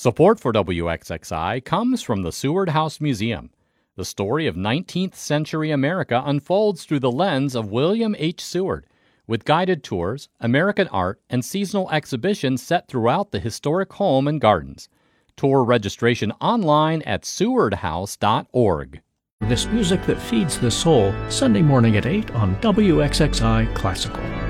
Support for WXXI comes from the Seward House Museum. The story of 19th century America unfolds through the lens of William H. Seward, with guided tours, American art, and seasonal exhibitions set throughout the historic home and gardens. Tour registration online at sewardhouse.org. This music that feeds the soul, Sunday morning at 8 on WXXI Classical.